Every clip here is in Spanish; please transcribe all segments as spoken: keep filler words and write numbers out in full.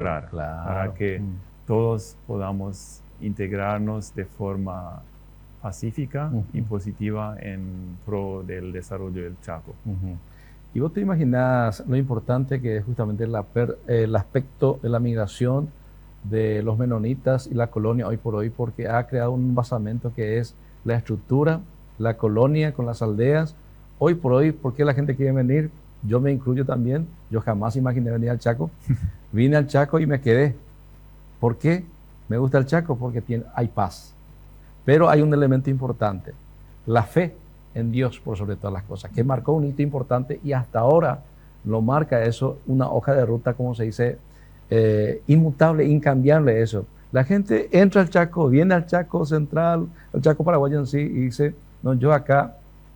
lograr Claro. para que Mm. todos podamos integrarnos de forma pacífica Ujú. y positiva en pro del desarrollo del Chaco. Ujú. ¿Y vos te imaginás lo importante que es justamente la per- el aspecto de la migración de los menonitas y la colonia hoy por hoy? Porque ha creado un basamento que es la estructura, la colonia con las aldeas. Hoy por hoy, ¿por qué la gente quiere venir? Yo me incluyo también. Yo jamás imaginé venir al Chaco. Vine al Chaco y me quedé. ¿Por qué? Me gusta el Chaco porque tiene, hay paz. Pero hay un elemento importante, la fe en Dios por sobre todas las cosas, que marcó un hito importante y hasta ahora lo marca eso, una hoja de ruta, como se dice, eh, inmutable, incambiable eso. La gente entra al Chaco, viene al Chaco Central, al Chaco Paraguayo en sí, y dice, no, yo acá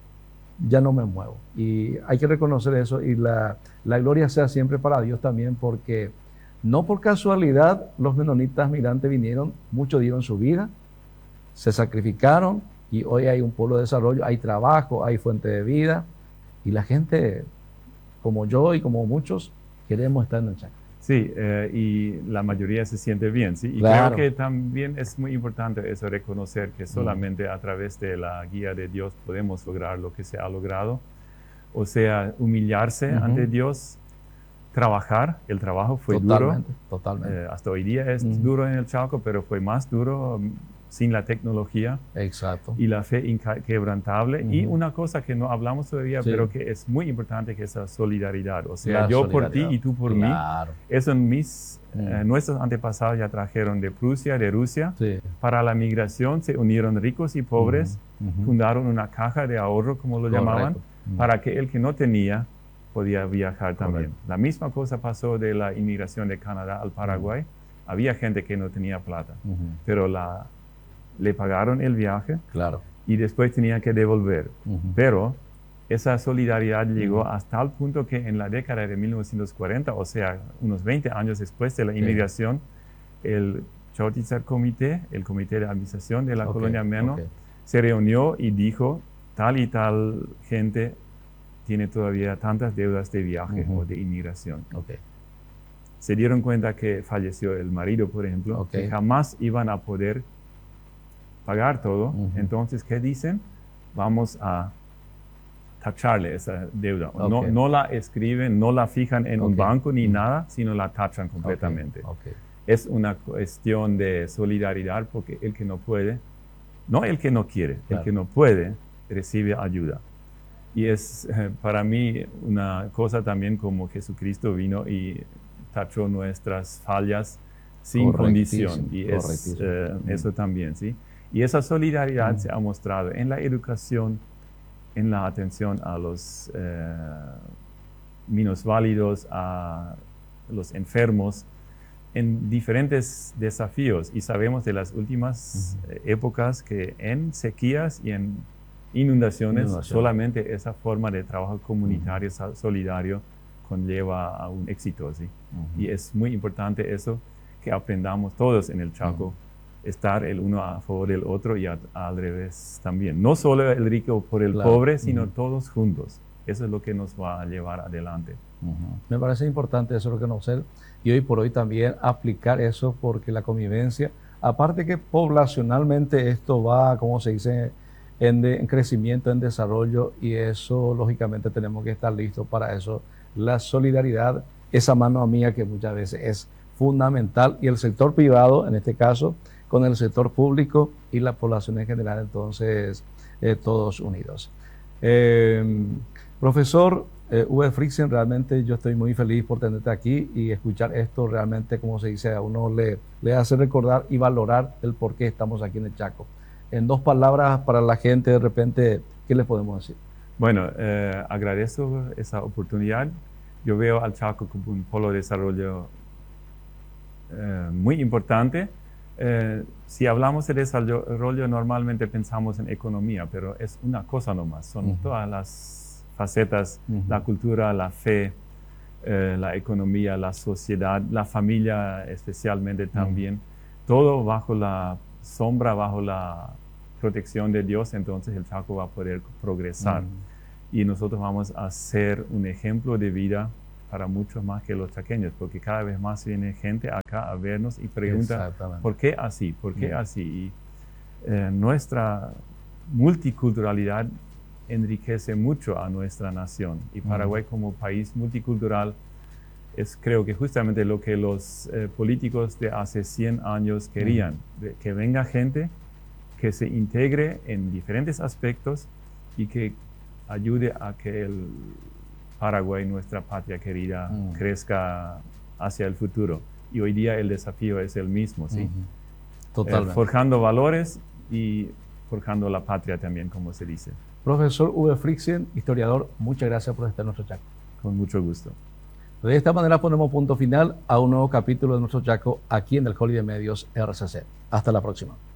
ya no me muevo. Y hay que reconocer eso y la, la gloria sea siempre para Dios también, porque no por casualidad los menonitas migrantes vinieron, muchos dieron su vida, se sacrificaron y hoy hay un pueblo de desarrollo, hay trabajo, hay fuente de vida y la gente, como yo y como muchos, queremos estar en el Chaco. Sí, eh, y la mayoría se siente bien, ¿sí? Y Claro. creo que también es muy importante eso, reconocer que solamente a través de la guía de Dios podemos lograr lo que se ha logrado. O sea, humillarse Ujú. ante Dios, trabajar, el trabajo fue Totalmente, duro. totalmente. Eh, hasta hoy día es Ujú. duro en el Chaco, pero fue más duro mm, sin la tecnología Exacto. y la fe inquebrantable. Y Ujú. una cosa que no hablamos todavía, Sí. pero que es muy importante, que es la solidaridad. O sea, La yo por ti solidaridad. y tú por Claro. mí. Eso mis, Mm. eh, nuestros antepasados ya trajeron de Prusia, de Rusia. Sí. Para la migración se unieron ricos y pobres, Ujú, ujú. fundaron una caja de ahorro, como lo Correcto. llamaban, Mm. para que el que no tenía podía viajar también. Correcto. La misma cosa pasó de la inmigración de Canadá al Paraguay. Había gente que no tenía plata, Ujú. pero la, le pagaron el viaje Claro. y después tenía que devolver. Ujú. Pero esa solidaridad llegó Ujú. hasta el punto que en la década de mil novecientos cuarenta, o sea, unos veinte años después de la Sí. inmigración, el Chautitzer Comité, el comité de administración de la Ok, colonia Meno, ok. se reunió y dijo, tal y tal gente tiene todavía tantas deudas de viaje Ujú. o de inmigración. Ok. Se dieron cuenta que falleció el marido, por ejemplo, Ok. que jamás iban a poder pagar todo. Ujú. Entonces, ¿qué dicen? Vamos a tacharle esa deuda. Ok. No, no la escriben, no la fijan en un Ok. banco ni Mm. nada, sino la tachan Ok, completamente. ok. Es una cuestión de solidaridad, porque el que no puede, no el que no quiere, Claro. el que no puede recibe ayuda. Y es eh, para mí una cosa también como Jesucristo vino y tachó nuestras fallas sin Correctísimo, condición. Y es correctísimo. eh, Mm. eso también, ¿sí? Y esa solidaridad Mm. se ha mostrado en la educación, en la atención a los eh, minusválidos, a los enfermos, en diferentes desafíos. Y sabemos de las últimas Ujú. eh, épocas que en sequías y en inundaciones, Inundaciones. solamente esa forma de trabajo comunitario, sa- solidario, conlleva a un éxito, ¿sí? Ujú. Y es muy importante eso, que aprendamos todos en el Chaco, Ujú. estar el uno a favor del otro y a- al revés también. No solo el rico por el Claro. pobre, sino Ujú. todos juntos. Eso es lo que nos va a llevar adelante. Ujú. Me parece importante eso reconocer y hoy por hoy también aplicar eso, porque la convivencia, aparte que poblacionalmente esto va, como se dice, en, de- en crecimiento, en desarrollo, y eso lógicamente tenemos que estar listos para eso. La solidaridad, esa mano amiga que muchas veces es fundamental, y el sector privado, en este caso, con el sector público y la población en general, entonces eh, todos unidos. Eh, Profesor eh, Uwe Fritzen, realmente yo estoy muy feliz por tenerte aquí y escuchar esto. Realmente, como se dice, a uno le, le hace recordar y valorar el por qué estamos aquí en el Chaco. En dos palabras para la gente, de repente, ¿qué les podemos decir? Bueno, eh, agradezco esa oportunidad. Yo veo al Chaco como un polo de desarrollo eh, muy importante. Eh, si hablamos de desarrollo, normalmente pensamos en economía, pero es una cosa nomás. Son Ujú. todas las facetas, Ujú. la cultura, la fe, eh, la economía, la sociedad, la familia especialmente también. Todo bajo la sombra, bajo la protección de Dios, entonces el Chaco va a poder progresar. Ujú. Y nosotros vamos a ser un ejemplo de vida para muchos más que los chaqueños, porque cada vez más viene gente acá a vernos y pregunta, ¿por qué así? ¿Por qué mm. así? Y eh, nuestra multiculturalidad enriquece mucho a nuestra nación. Y Paraguay mm. como país multicultural es, creo que justamente lo que los eh, políticos de hace cien años querían, mm. de, que venga gente que se integre en diferentes aspectos y que ayude a que el Paraguay, nuestra patria querida, mm. crezca hacia el futuro. Y hoy día el desafío es el mismo, ¿sí? Mm-hmm. Totalmente. Eh, forjando valores y forjando la patria también, como se dice. Profesor Uwe Fricksen, historiador, muchas gracias por estar en nuestro Chaco. Con mucho gusto. De esta manera ponemos punto final a un nuevo capítulo de nuestro Chaco aquí en el Holiday Medios R C C. Hasta la próxima.